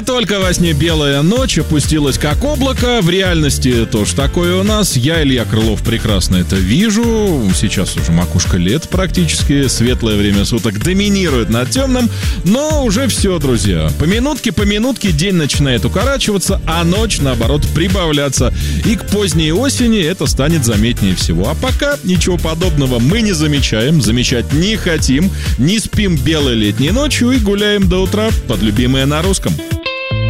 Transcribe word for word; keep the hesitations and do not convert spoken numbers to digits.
только во сне белая ночь опустилась как облако. В реальности тоже такое у нас. Я, Илья Крылов, прекрасно это вижу. Сейчас уже макушка лет практически. Светлое время суток доминирует над темным. Но уже все, друзья. По минутке, по минутке день начинает укорачиваться, а ночь, наоборот, прибавляться. И к поздней осени это станет заметнее всего. А пока ничего подобного мы не замечаем, замечать не хотим. Не спим белой летней ночью и гуляем до утра под любимое на русском.